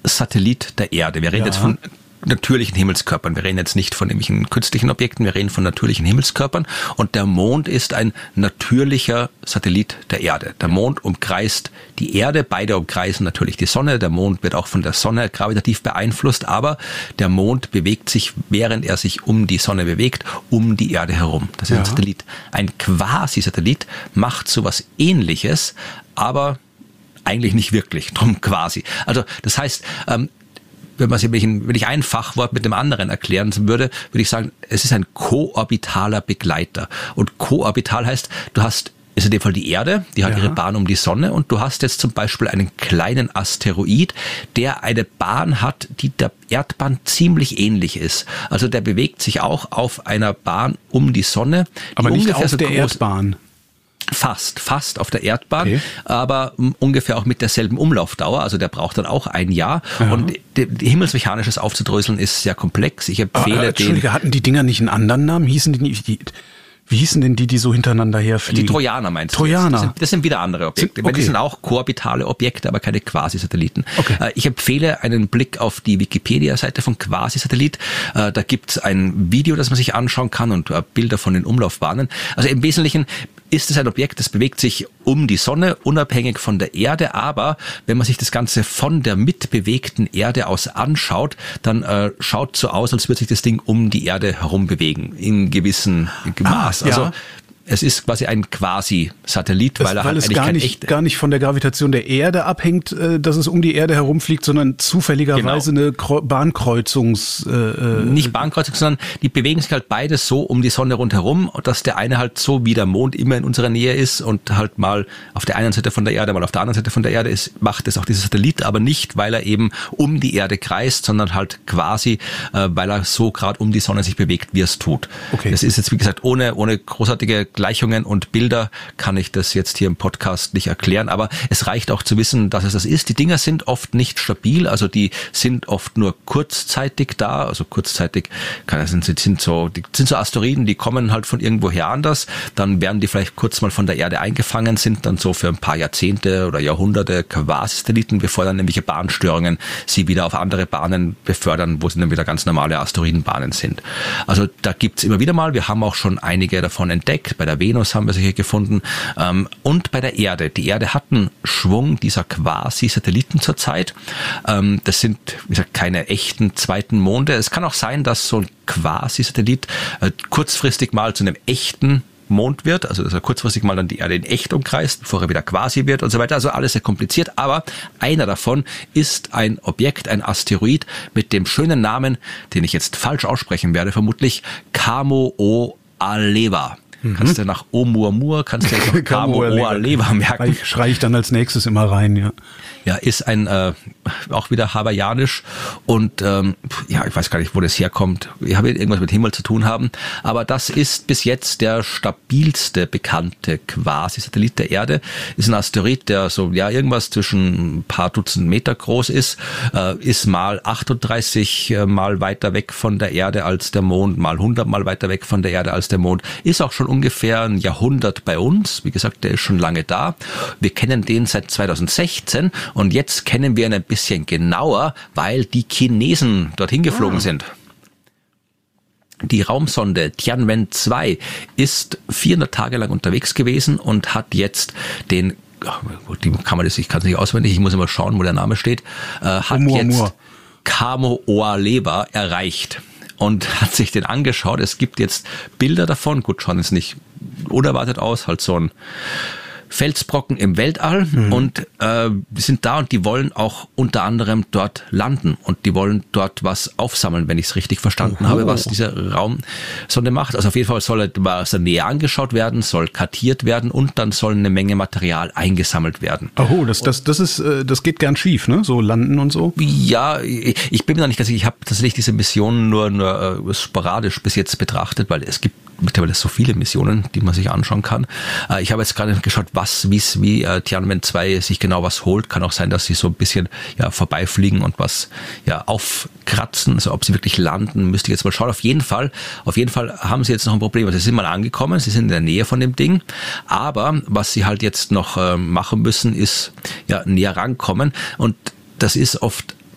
Satellit der Erde. Wir reden jetzt von natürlichen Himmelskörpern. Wir reden jetzt nicht von irgendwelchen künstlichen Objekten, wir reden von natürlichen Himmelskörpern. Und der Mond ist ein natürlicher Satellit der Erde. Der Mond umkreist die Erde, beide umkreisen natürlich die Sonne. Der Mond wird auch von der Sonne gravitativ beeinflusst, aber der Mond bewegt sich, während er sich um die Sonne bewegt, um die Erde herum. Das ist ein Satellit. Ein Quasi-Satellit macht sowas Ähnliches, aber eigentlich nicht wirklich, drum quasi. Also das heißt, wenn ich ein Fachwort mit dem anderen erklären würde, würde ich sagen, es ist ein koorbitaler Begleiter. Und koorbital heißt, ist in dem Fall die Erde, die hat ihre Bahn um die Sonne, und du hast jetzt zum Beispiel einen kleinen Asteroid, der eine Bahn hat, die der Erdbahn ziemlich ähnlich ist. Also der bewegt sich auch auf einer Bahn um die Sonne. Aber nicht auf der Erdbahn. Fast auf der Erdbahn, aber ungefähr auch mit derselben Umlaufdauer. Also der braucht dann auch ein Jahr. Und himmelsmechanisches aufzudröseln ist sehr komplex. Ich empfehle hatten die Dinger nicht einen anderen Namen? Wie hießen denn die so hintereinander herfliegen? Die Trojaner meinst du? Trojaner. Das sind wieder andere Objekte. Die sind auch koorbitale Objekte, aber keine Quasi-Satelliten. Ich empfehle einen Blick auf die Wikipedia-Seite von Quasi-Satellit. Da gibt's ein Video, das man sich anschauen kann, und Bilder von den Umlaufbahnen. Also im Wesentlichen ist es ein Objekt, das bewegt sich um die Sonne, unabhängig von der Erde, aber wenn man sich das Ganze von der mitbewegten Erde aus anschaut, dann schaut so aus, als würde sich das Ding um die Erde herum bewegen, in gewissem Maß. Also es ist quasi ein Quasi-Satellit, weil er es gar nicht von der Gravitation der Erde abhängt, dass es um die Erde herumfliegt, sondern zufälligerweise eine Bahnkreuzungs... Nicht Bahnkreuzung, sondern die bewegen sich halt beides so um die Sonne rundherum, dass der eine halt so wie der Mond immer in unserer Nähe ist und halt mal auf der einen Seite von der Erde, mal auf der anderen Seite von der Erde ist, macht es auch dieser Satellit, aber nicht, weil er eben um die Erde kreist, sondern halt quasi, weil er so gerade um die Sonne sich bewegt, wie er es tut. Das ist jetzt, wie gesagt, ohne großartige Gleichungen und Bilder kann ich das jetzt hier im Podcast nicht erklären, aber es reicht auch zu wissen, dass es das ist. Die Dinger sind oft nicht stabil, also die sind oft nur kurzzeitig da, also kurzzeitig sind so Asteroiden, die kommen halt von irgendwoher anders, dann werden die vielleicht kurz mal von der Erde eingefangen, sind dann so für ein paar Jahrzehnte oder Jahrhunderte Quasi-Satelliten, bevor dann nämliche Bahnstörungen sie wieder auf andere Bahnen befördern, wo sie dann wieder ganz normale Asteroidenbahnen sind. Also da gibt's immer wieder mal, wir haben auch schon einige davon entdeckt. Bei der Venus haben wir sie hier gefunden, und bei der Erde. Die Erde hat einen Schwung dieser Quasi-Satelliten zurzeit. Das sind, wie gesagt, keine echten zweiten Monde. Es kann auch sein, dass so ein Quasi-Satellit kurzfristig mal zu einem echten Mond wird, also dass er kurzfristig mal dann die Erde in echt umkreist, bevor er wieder quasi wird und so weiter. Also alles sehr kompliziert, aber einer davon ist ein Objekt, ein Asteroid mit dem schönen Namen, den ich jetzt falsch aussprechen werde, vermutlich Kamo-o-Aleva. Kannst du nach Oumuamua, kannst du noch Kamo-o-Aleva merken. Schreie ich dann als nächstes immer rein, ja. Ja, ist ein auch wieder hawaiianisch und ich weiß gar nicht, wo das herkommt. Ich habe irgendwas mit Himmel zu tun haben, aber das ist bis jetzt der stabilste bekannte Quasi-Satellit der Erde. Ist ein Asteroid, der so irgendwas zwischen ein paar Dutzend Meter groß ist mal 38 mal weiter weg von der Erde als der Mond, mal 100 mal weiter weg von der Erde als der Mond. Ist auch schon ungefähr ein Jahrhundert bei uns. Wie gesagt, der ist schon lange da. Wir kennen den seit 2016 und jetzt kennen wir ihn ein bisschen genauer, weil die Chinesen dorthin geflogen sind. Die Raumsonde Tianwen-2 ist 400 Tage lang unterwegs gewesen und hat jetzt ich kann es nicht auswendig, ich muss immer schauen, wo der Name steht, hat jetzt Kamo-o-Aleva erreicht und hat sich den angeschaut. Es gibt jetzt Bilder davon, gut, schauen jetzt nicht unerwartet aus, halt so ein Felsbrocken im Weltall und die sind da und die wollen auch unter anderem dort landen und die wollen dort was aufsammeln, wenn ich es richtig verstanden habe, was diese Raumsonde macht. Also auf jeden Fall soll er näher angeschaut werden, soll kartiert werden und dann soll eine Menge Material eingesammelt werden. Das geht gern schief, ne? So landen und so? Ja, ich bin mir da nicht ganz sicher. Ich habe tatsächlich diese Mission nur sporadisch bis jetzt betrachtet, weil es gibt mittlerweile so viele Missionen, die man sich anschauen kann. Ich habe jetzt gerade geschaut, wie Tianwen-2 sich genau was holt. Kann auch sein, dass sie so ein bisschen vorbeifliegen und was aufkratzen. Also ob sie wirklich landen, müsste ich jetzt mal schauen. Auf jeden Fall haben sie jetzt noch ein Problem. Also sie sind mal angekommen, sie sind in der Nähe von dem Ding. Aber was sie halt jetzt noch machen müssen, ist näher rankommen. Und das ist oft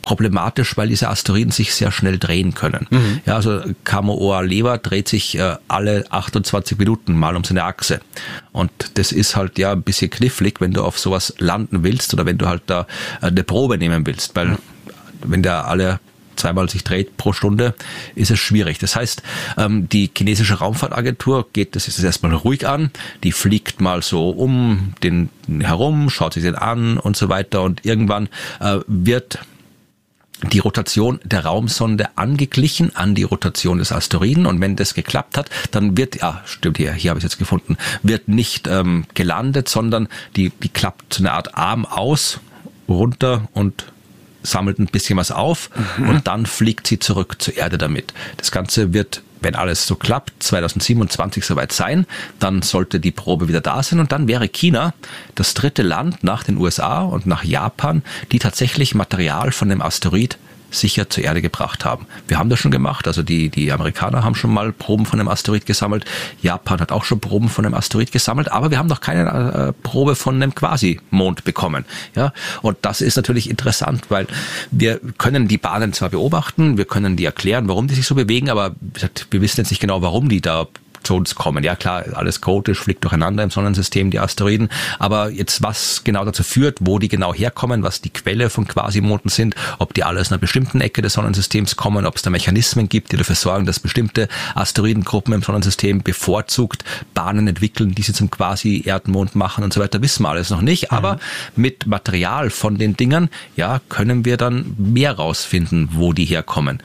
problematisch, weil diese Asteroiden sich sehr schnell drehen können. Ja, also Kamoa-Lewa dreht sich alle 28 Minuten mal um seine Achse. Und das ist halt ja ein bisschen knifflig, wenn du auf sowas landen willst oder wenn du halt da eine Probe nehmen willst, weil wenn der alle zweimal sich dreht pro Stunde, ist es schwierig. Das heißt, die chinesische Raumfahrtagentur geht das jetzt erstmal ruhig an. Die fliegt mal so um den herum, schaut sich den an und so weiter. Und irgendwann wird die Rotation der Raumsonde angeglichen an die Rotation des Asteroiden. Und wenn das geklappt hat, dann wird, stimmt, hier habe ich es jetzt gefunden, wird nicht gelandet, sondern die klappt so eine Art Arm aus, runter und sammelt ein bisschen was auf und dann fliegt sie zurück zur Erde damit. Das Ganze wird, wenn alles so klappt, 2027 soweit sein. Dann sollte die Probe wieder da sein und dann wäre China das dritte Land nach den USA und nach Japan, die tatsächlich Material von dem Asteroid sicher zur Erde gebracht haben. Wir haben das schon gemacht, also die Amerikaner haben schon mal Proben von dem Asteroid gesammelt, Japan hat auch schon Proben von dem Asteroid gesammelt, aber wir haben noch keine Probe von einem Quasi-Mond bekommen. Ja? Und das ist natürlich interessant, weil wir können die Bahnen zwar beobachten, wir können die erklären, warum die sich so bewegen, aber wir wissen jetzt nicht genau, warum die da zu uns kommen. Ja klar, alles chaotisch, fliegt durcheinander im Sonnensystem, die Asteroiden, aber jetzt was genau dazu führt, wo die genau herkommen, was die Quelle von Quasimonden sind, ob die alle aus einer bestimmten Ecke des Sonnensystems kommen, ob es da Mechanismen gibt, die dafür sorgen, dass bestimmte Asteroidengruppen im Sonnensystem bevorzugt Bahnen entwickeln, die sie zum Quasi-Erdmond machen und so weiter, wissen wir alles noch nicht, aber mit Material von den Dingern, ja, können wir dann mehr rausfinden, wo die herkommen.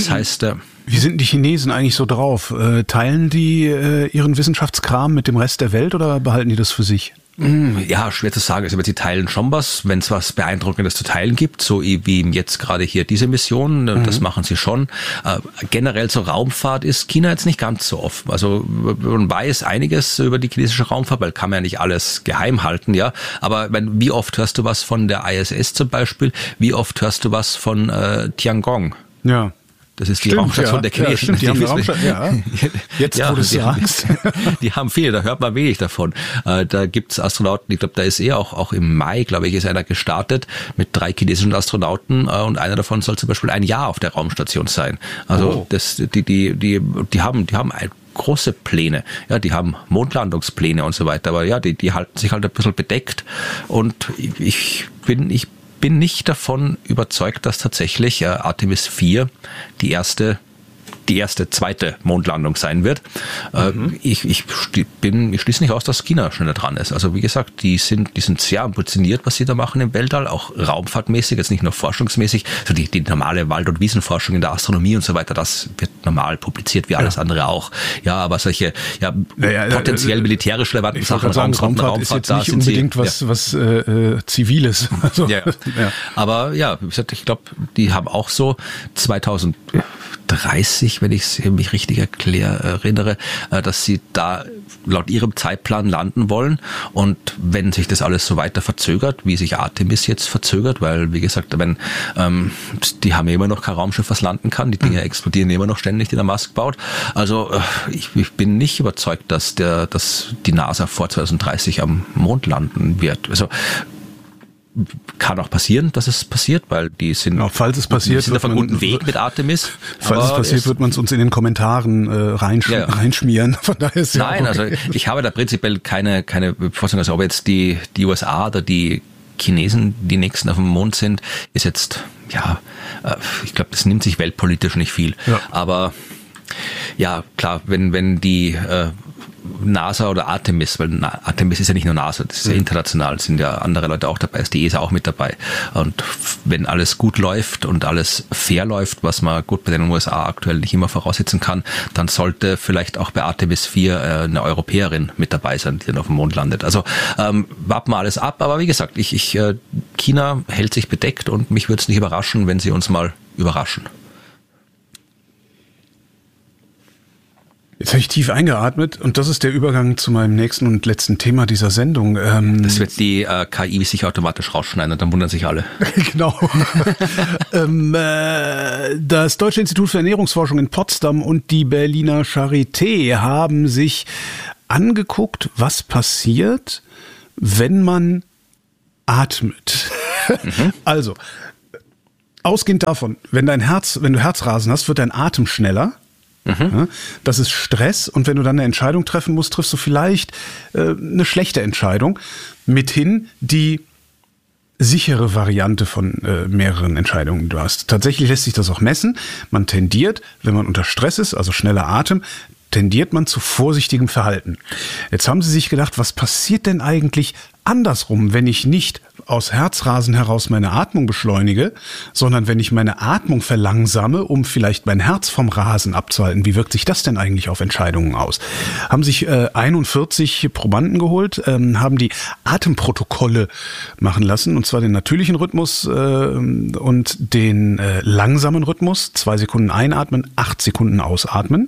Wie sind die Chinesen eigentlich so drauf? Teilen die ihren Wissenschaftskram mit dem Rest der Welt oder behalten die das für sich? Ja, schwer zu sagen. Also, sie teilen schon was, wenn es was Beeindruckendes zu teilen gibt, so wie jetzt gerade hier diese Mission, das machen sie schon. Generell zur Raumfahrt ist China jetzt nicht ganz so offen. Also, man weiß einiges über die chinesische Raumfahrt, weil kann man ja nicht alles geheim halten, ja. Aber wie oft hörst du was von der ISS zum Beispiel? Wie oft hörst du was von Tiangong? Ja. Das ist die Raumstation der Chinesen. Ja, stimmt, die haben eine Raumstation, Jetzt, wo du es sagst. Die haben viele, da hört man wenig davon. Da gibt's Astronauten, ich glaube, da ist auch im Mai, glaube ich, ist einer gestartet mit 3 chinesischen Astronauten und einer davon soll zum Beispiel ein Jahr auf der Raumstation sein. Also die haben große Pläne. Ja, die haben Mondlandungspläne und so weiter, aber ja, die halten sich halt ein bisschen bedeckt und ich bin nicht davon überzeugt, dass tatsächlich Artemis 4 die zweite Mondlandung sein wird. Ich schließe nicht aus, dass China schneller dran ist. Also wie gesagt, die sind sehr ambitioniert, was sie da machen im Weltall, auch raumfahrtmäßig, jetzt nicht nur forschungsmäßig. Also die normale Wald- und Wiesenforschung in der Astronomie und so weiter, das wird normal publiziert, wie alles andere auch. Ja, aber solche potenziell militärisch relevanten Sachen, Raumfahrt ist jetzt nicht unbedingt was Ziviles. Also, Aber ja, wie gesagt, ich glaube, die haben auch so 2030, wenn ich mich richtig erinnere, dass sie da laut ihrem Zeitplan landen wollen. Und wenn sich das alles so weiter verzögert, wie sich Artemis jetzt verzögert, weil, wie gesagt, die haben ja immer noch kein Raumschiff, was landen kann. Die Dinge explodieren immer noch ständig, die der Musk baut. Also ich bin nicht überzeugt, dass die NASA vor 2030 am Mond landen wird. Also kann auch passieren, dass es passiert, weil die sind, falls es passiert, sind auf einem guten Weg mit Artemis. Falls es passiert, wird man es uns in den Kommentaren reinschmieren. Von daher ist Nein, also ich habe da prinzipiell keine Vorstellung, also ob jetzt die USA oder die Chinesen die nächsten auf dem Mond sind, ist jetzt, ich glaube, das nimmt sich weltpolitisch nicht viel. Ja. Aber ja, klar, wenn die NASA oder Artemis, weil Artemis ist ja nicht nur NASA, das ist ja international, sind ja andere Leute auch dabei, ist die ESA auch mit dabei. Und wenn alles gut läuft und alles fair läuft, was man gut bei den USA aktuell nicht immer voraussetzen kann, dann sollte vielleicht auch bei Artemis 4 eine Europäerin mit dabei sein, die dann auf dem Mond landet. Also warten wir alles ab, aber wie gesagt, China hält sich bedeckt und mich würde es nicht überraschen, wenn sie uns mal überraschen. Jetzt habe ich tief eingeatmet und das ist der Übergang zu meinem nächsten und letzten Thema dieser Sendung. Das wird die KI sich automatisch rausschneiden und dann wundern sich alle. Genau. Das Deutsche Institut für Ernährungsforschung in Potsdam und die Berliner Charité haben sich angeguckt, was passiert, wenn man atmet. Also, Ausgehend davon, wenn du Herzrasen hast, wird dein Atem schneller. Ja, das ist Stress, und wenn du dann eine Entscheidung treffen musst, triffst du vielleicht eine schlechte Entscheidung. Mithin die sichere Variante von mehreren Entscheidungen, die du hast. Tatsächlich lässt sich das auch messen. Man tendiert, wenn man unter Stress ist, also schneller Atem, tendiert man zu vorsichtigem Verhalten. Jetzt haben sie sich gedacht, was passiert denn eigentlich andersrum, wenn ich nicht aus Herzrasen heraus meine Atmung beschleunige, sondern wenn ich meine Atmung verlangsame, um vielleicht mein Herz vom Rasen abzuhalten? Wie wirkt sich das denn eigentlich auf Entscheidungen aus? Haben sich 41 Probanden geholt, haben die Atemprotokolle machen lassen, und zwar den natürlichen Rhythmus und den langsamen Rhythmus. 2 Sekunden einatmen, 8 Sekunden ausatmen.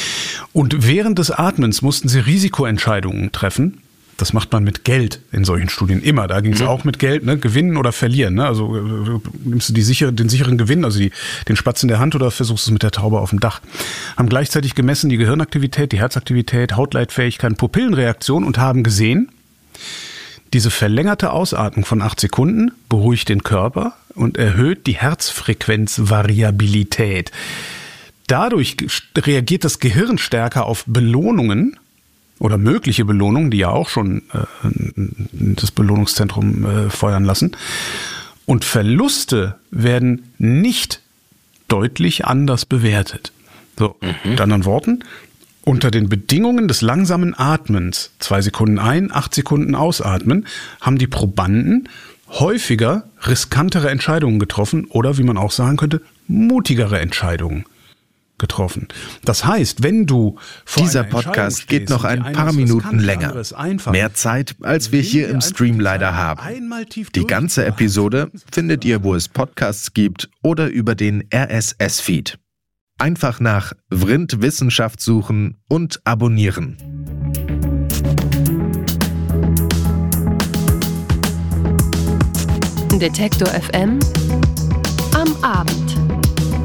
Und während des Atmens mussten sie Risikoentscheidungen treffen. Das macht man mit Geld in solchen Studien immer. Da ging es auch mit Geld, ne? Gewinnen oder verlieren. Ne? Also nimmst du den sicheren Gewinn, also den Spatz in der Hand, oder versuchst es mit der Taube auf dem Dach. Haben gleichzeitig gemessen die Gehirnaktivität, die Herzaktivität, Hautleitfähigkeit, Pupillenreaktion und haben gesehen, diese verlängerte Ausatmung von 8 Sekunden beruhigt den Körper und erhöht die Herzfrequenzvariabilität. Dadurch reagiert das Gehirn stärker auf Belohnungen oder mögliche Belohnungen, die ja auch schon das Belohnungszentrum feuern lassen. Und Verluste werden nicht deutlich anders bewertet. So, mit anderen Worten, unter den Bedingungen des langsamen Atmens, 2 Sekunden ein, 8 Sekunden ausatmen, haben die Probanden häufiger riskantere Entscheidungen getroffen oder, wie man auch sagen könnte, mutigere Entscheidungen getroffen. Das heißt, wenn du vor Dieser Podcast geht noch ein paar Minuten länger. Mehr Zeit, als wir hier im Stream leider haben. Die ganze Episode findet ihr, wo es Podcasts gibt, oder über den RSS-Feed. Einfach nach Vrindt Wissenschaft suchen und abonnieren. Detektor FM am Abend.